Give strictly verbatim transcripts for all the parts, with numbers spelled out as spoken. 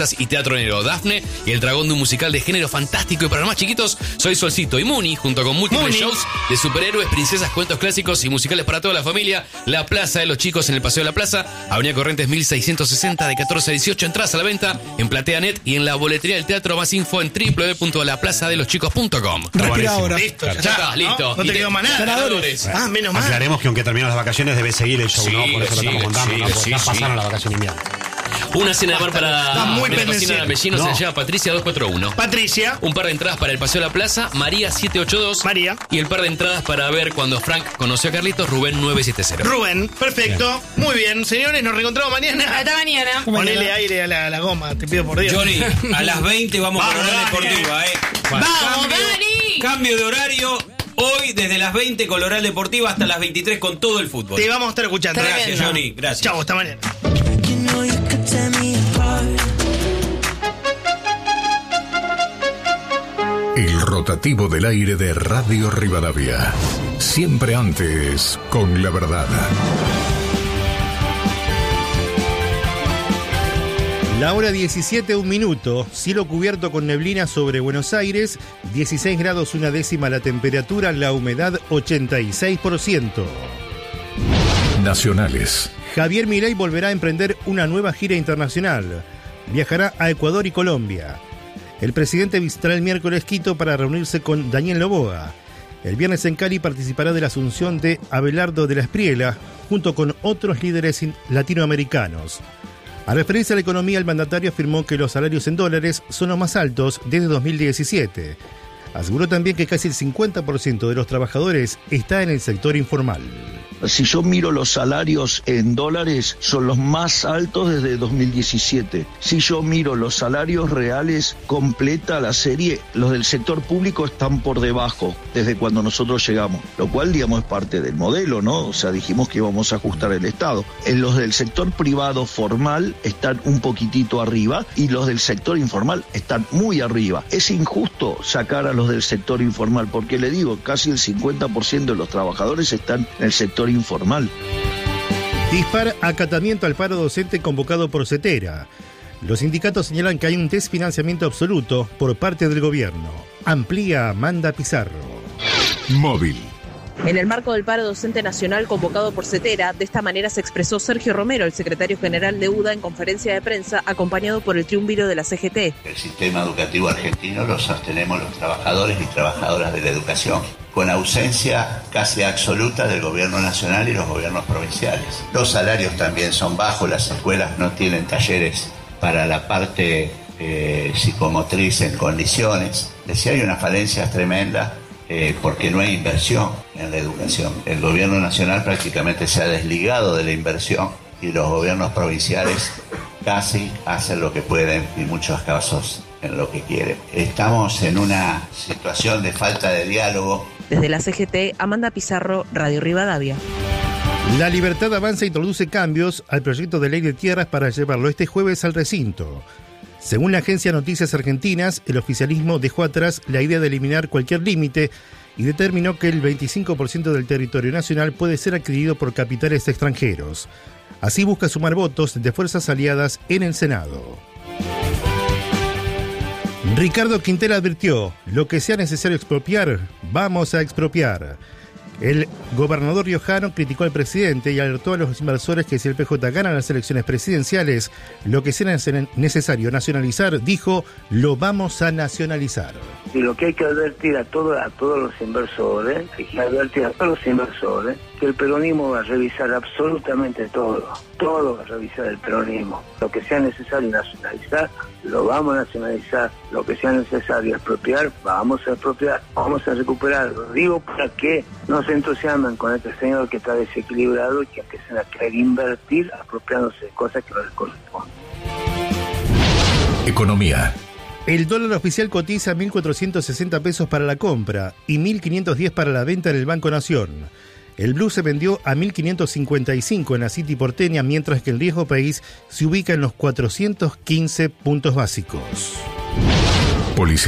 y Teatro Negro, Dafne y el dragón de un musical de género fantástico. Y para los más chiquitos, Soy Solcito y Muni, junto con múltiples Muni. shows de superhéroes, princesas, cuentos clásicos y musicales para toda la familia. La Plaza de los Chicos en el Paseo de la Plaza, Avenida Corrientes mil seiscientos sesenta, de catorce a dieciocho, entradas a la venta en PlateaNet y en la boletería del teatro. Más info en doble u doble u doble u punto la plaza de los chicos punto com. Respira ahora. Listo, ya, Ya está, está, listo. No, no te quedó más nada. Ganadores. Ah, menos mal. Aclaremos que aunque terminemos las vacaciones debe seguir el show, Sí, ¿no? Por eso sí, lo estamos contando, sí, ¿no? Porque sí, ya sí. pasaron la vacación invierno. Una cena de bar para Está muy la cocina pendenciero. de Bellinos, No. se llama Patricia doscientos cuarenta y uno. Patricia. Un par de entradas para el Paseo de la Plaza, María setecientos ochenta y dos. María. Y el par de entradas para ver cuando Frank conoció a Carlitos, Rubén novecientos setenta. Rubén, perfecto. Muy bien, señores, nos reencontramos mañana. Hasta mañana. Ponele aire a la, a la goma, te pido por Dios. Johnny, a las veinte vamos Vamos, con Oral Dani. Deportiva, ¿eh? ¡Vamos, Cambio- Dani! Cambio de horario. Hoy, desde las veinte con Oral Deportiva hasta las veintitrés con todo el fútbol. Te vamos a estar escuchando. Tremendo. Gracias, Johnny. Gracias. Chau, hasta mañana. You know you could tear me apart. El rotativo del aire de Radio Rivadavia. Siempre antes, con la verdad. La hora diecisiete, un minuto, cielo cubierto con neblina sobre Buenos Aires, dieciséis grados una décima la temperatura, la humedad ochenta y seis por ciento. Nacionales. Javier Milei volverá a emprender una nueva gira internacional. Viajará a Ecuador y Colombia. El presidente visitará el miércoles Quito para reunirse con Daniel Noboa. El viernes en Cali participará de la asunción de Abelardo de la Espriela, junto con otros líderes in- latinoamericanos. Al referirse a la economía, el mandatario afirmó que los salarios en dólares son los más altos desde dos mil diecisiete. Aseguró también que casi el cincuenta por ciento de los trabajadores está en el sector informal. Si yo miro los salarios en dólares, son los más altos desde dos mil diecisiete. Si yo miro los salarios reales, completa la serie, los del sector público están por debajo desde cuando nosotros llegamos, lo cual, digamos, es parte del modelo, ¿no? O sea, dijimos que íbamos a ajustar el Estado. En los del sector privado formal están un poquitito arriba y los del sector informal están muy arriba. Es injusto sacar a los del sector informal, porque le digo, casi el cincuenta por ciento de los trabajadores están en el sector informal. Dispar acatamiento al paro docente convocado por CETERA. Los sindicatos señalan que hay un desfinanciamiento absoluto por parte del gobierno. Amplía Amanda Pizarro. Móvil. En el marco del paro docente nacional convocado por CETERA, de esta manera se expresó Sergio Romero, el secretario general de U D A, en conferencia de prensa, acompañado por el triunviro de la C G T. El sistema educativo argentino lo sostenemos los trabajadores y trabajadoras de la educación, con ausencia casi absoluta del gobierno nacional y los gobiernos provinciales. Los salarios también son bajos, las escuelas no tienen talleres para la parte eh, psicomotriz en condiciones. Decía, hay una falencia tremenda. Eh, porque no hay inversión en la educación. El gobierno nacional prácticamente se ha desligado de la inversión y los gobiernos provinciales casi hacen lo que pueden y en muchos casos en lo que quieren. Estamos en una situación de falta de diálogo. Desde la C G T, Amanda Pizarro, Radio Rivadavia. La Libertad Avanza introduce cambios al proyecto de ley de tierras para llevarlo este jueves al recinto. Según la agencia Noticias Argentinas, el oficialismo dejó atrás la idea de eliminar cualquier límite y determinó que el veinticinco por ciento del territorio nacional puede ser adquirido por capitales extranjeros. Así busca sumar votos de fuerzas aliadas en el Senado. Ricardo Quintela advirtió, lo que sea necesario expropiar, vamos a expropiar. El gobernador riojano criticó al presidente y alertó a los inversores que si el P J gana las elecciones presidenciales, lo que sea necesario nacionalizar, dijo, lo vamos a nacionalizar. Y lo que hay que advertir a, todo, a todos los inversores, hay que advertir a todos los inversores, que el peronismo va a revisar absolutamente todo, todo va a revisar el peronismo. Lo que sea necesario nacionalizar, lo vamos a nacionalizar, lo que sea necesario expropiar, vamos a expropiar, vamos a recuperar. Lo digo para que no se entusiasmen con este señor que está desequilibrado y que empiecen a querer invertir apropiándose de cosas que no les corresponden. Economía. El dólar oficial cotiza mil cuatrocientos sesenta pesos para la compra y mil quinientos diez para la venta en el Banco Nación. El blue se vendió a mil quinientos cincuenta y cinco en la City porteña, mientras que el riesgo país se ubica en los cuatrocientos quince puntos básicos.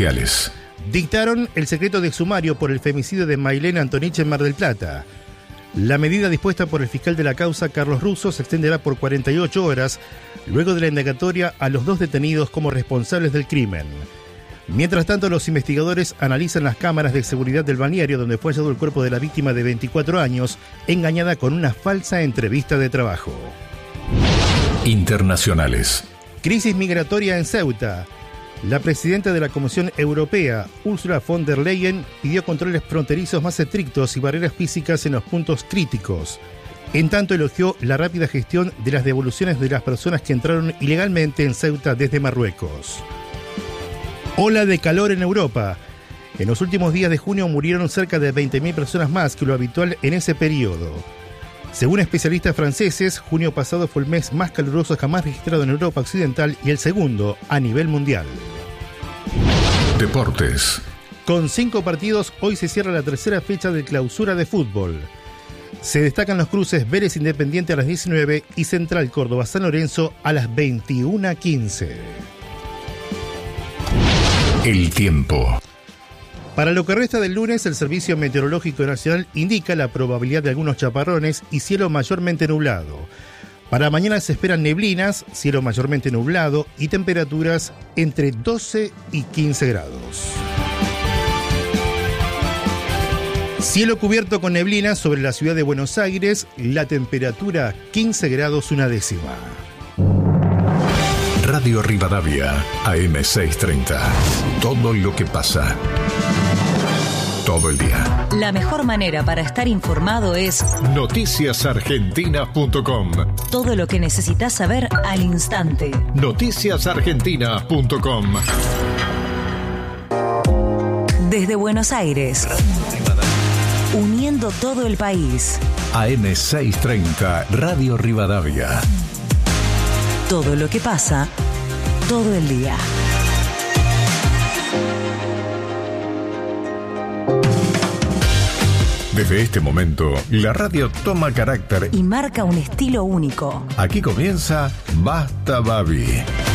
Policiales. Dictaron el secreto de sumario por el femicidio de Mailena Antonich en Mar del Plata. La medida dispuesta por el fiscal de la causa, Carlos Russo, se extenderá por cuarenta y ocho horas, luego de la indagatoria a los dos detenidos como responsables del crimen. Mientras tanto, los investigadores analizan las cámaras de seguridad del balneario donde fue hallado el cuerpo de la víctima de veinticuatro años, engañada con una falsa entrevista de trabajo. Internacionales. Crisis migratoria en Ceuta. La presidenta de la Comisión Europea, Ursula von der Leyen, pidió controles fronterizos más estrictos y barreras físicas en los puntos críticos. En tanto, elogió la rápida gestión de las devoluciones de las personas que entraron ilegalmente en Ceuta desde Marruecos. Ola de calor en Europa. En los últimos días de junio murieron cerca de veinte mil personas más que lo habitual en ese periodo. Según especialistas franceses, junio pasado fue el mes más caluroso jamás registrado en Europa Occidental y el segundo a nivel mundial. Deportes. Con cinco partidos, hoy se cierra la tercera fecha de clausura de fútbol. Se destacan los cruces Vélez Independiente a las diecinueve y Central Córdoba San Lorenzo a las veintiuna quince. El tiempo. Para lo que resta del lunes, el Servicio Meteorológico Nacional indica la probabilidad de algunos chaparrones y cielo mayormente nublado. Para mañana se esperan neblinas, cielo mayormente nublado y temperaturas entre doce y quince grados. Cielo cubierto con neblinas sobre la ciudad de Buenos Aires, la temperatura quince grados una décima. Radio Rivadavia, A M seiscientos treinta. Todo lo que pasa. Todo el día. La mejor manera para estar informado es noticias argentinas punto com. Todo lo que necesitas saber al instante. noticias argentinas punto com. Desde Buenos Aires. Uniendo todo el país. A M seiscientos treinta, Radio Rivadavia. Todo lo que pasa, todo el día. Desde este momento, la radio toma carácter y marca un estilo único. Aquí comienza Basta Babi.